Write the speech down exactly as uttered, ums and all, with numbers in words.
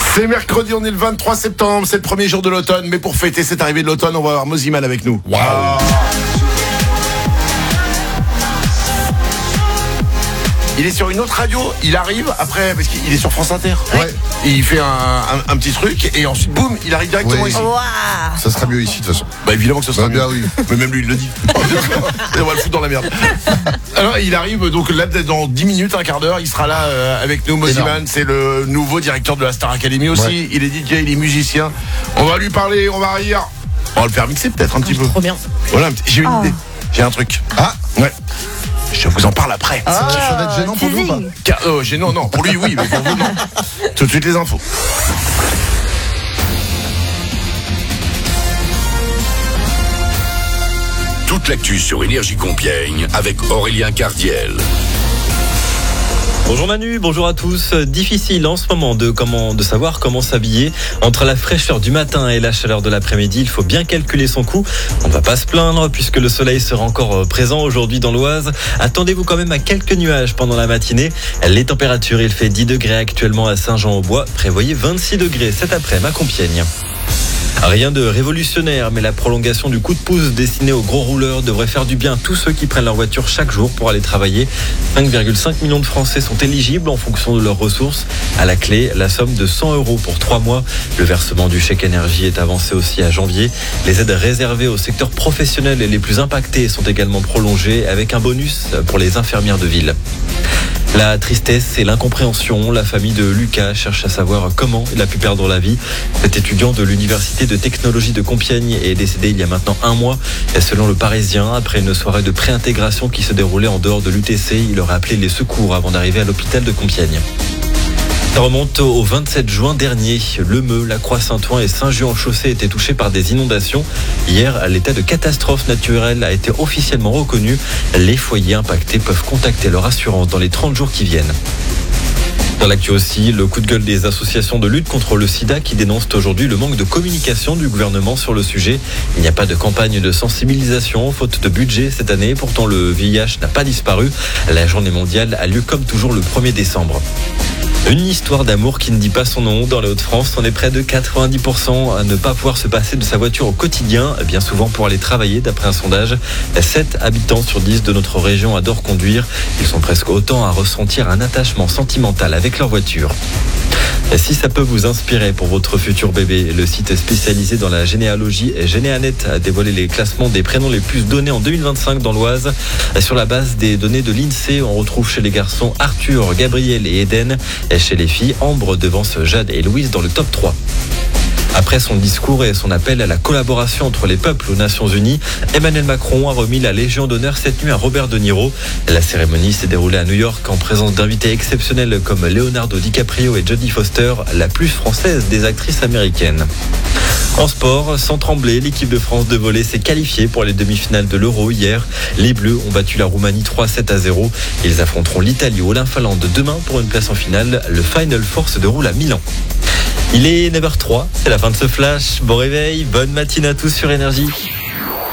C'est mercredi, on est le vingt-trois septembre, c'est le premier jour de l'automne, mais pour fêter cette arrivée de l'automne, on va avoir Mosiman avec nous. Waouh. Il est sur une autre radio, il arrive après, parce qu'il est sur France Inter. Ouais. Et il fait un, un, un petit truc, et ensuite, boum, il arrive directement Oui. ici. Wow. Ça sera mieux ici de toute façon. Bah évidemment que ce sera Bah, bien, mieux. oui. Mais même lui, il le dit. Et on va le foutre dans la merde. Alors, il arrive, donc là, dans dix minutes, un quart d'heure, il sera là euh, avec nous. Mosiman, c'est le nouveau directeur de la Star Academy aussi. Ouais. Il est D J, il est musicien. On va lui parler, on va rire. On va le faire mixer peut-être un petit peu. Trop bien. Voilà, un petit- j'ai une Oh. idée. J'ai un truc. Ah, Ouais. Je vous en parle après. ça va être gênant pour nous ou pas? teasing. Car, euh, gênant, non. Pour lui, oui, mais pour vous, non. Tout de suite, les infos. Toute l'actu sur Énergie Compiègne avec Aurélien Cardiel. Bonjour Manu, bonjour à tous. Difficile en ce moment de, comment, de savoir comment s'habiller. Entre la fraîcheur du matin et la chaleur de l'après-midi, il faut bien calculer son coût. On ne va pas se plaindre puisque le soleil sera encore présent aujourd'hui dans l'Oise. Attendez-vous quand même à quelques nuages pendant la matinée. Les températures, il fait dix degrés actuellement à Saint-Jean-au-Bois. Prévoyez vingt-six degrés cet après-midi à Compiègne. Rien de révolutionnaire, mais la prolongation du coup de pouce destiné aux gros rouleurs devrait faire du bien à tous ceux qui prennent leur voiture chaque jour pour aller travailler. cinq virgule cinq millions de Français sont éligibles en fonction de leurs ressources. À la clé, la somme de cent euros pour trois mois. Le versement du chèque énergie est avancé aussi à janvier. Les aides réservées au secteur professionnel et les plus impactés sont également prolongées avec un bonus pour les infirmières de ville. La tristesse et l'incompréhension, la famille de Lucas cherche à savoir comment il a pu perdre la vie. Cet étudiant de l'université de technologie de Compiègne est décédé il y a maintenant un mois. Et selon le Parisien, après une soirée de préintégration qui se déroulait en dehors de l'U T C, il aurait appelé les secours avant d'arriver à l'hôpital de Compiègne. Ça remonte au vingt-sept juin dernier. Le Meux, la Croix-Saint-Ouen et Saint-Just-en-Chaussée étaient touchés par des inondations. Hier, l'état de catastrophe naturelle a été officiellement reconnu. Les foyers impactés peuvent contacter leur assurance dans les trente jours qui viennent. Dans l'actu aussi, le coup de gueule des associations de lutte contre le sida qui dénoncent aujourd'hui le manque de communication du gouvernement sur le sujet. Il n'y a pas de campagne de sensibilisation, faute de budget cette année. Pourtant, le V I H n'a pas disparu. La journée mondiale a lieu comme toujours le premier décembre. Une histoire d'amour qui ne dit pas son nom. Dans les Hauts-de-France, on est près de quatre-vingt-dix pour cent à ne pas pouvoir se passer de sa voiture au quotidien, bien souvent pour aller travailler d'après un sondage. sept habitants sur dix de notre région adorent conduire. Ils sont presque autant à ressentir un attachement sentimental avec leur voiture. Et si ça peut vous inspirer pour votre futur bébé, le site spécialisé dans la généalogie Généanet a dévoilé les classements des prénoms les plus donnés en deux mille vingt-cinq dans l'Oise. Sur la base des données de l'INSEE, on retrouve chez les garçons Arthur, Gabriel et Eden. Et chez les filles, Ambre devance Jade et Louise dans le top trois. Après son discours et son appel à la collaboration entre les peuples aux Nations Unies, Emmanuel Macron a remis la Légion d'honneur cette nuit à Robert De Niro. La cérémonie s'est déroulée à New York en présence d'invités exceptionnels comme Leonardo DiCaprio et Jodie Foster, la plus française des actrices américaines. En sport, sans trembler, l'équipe de France de volley s'est qualifiée pour les demi-finales de l'Euro hier. Les Bleus ont battu la Roumanie trois sept à zéro. Ils affronteront l'Italie au Lynfaland demain pour une place en finale. Le Final Four se déroule à Milan. Il est neuf heures zéro trois, c'est la fin de ce flash. Bon réveil, bonne matinée à tous sur Énergie.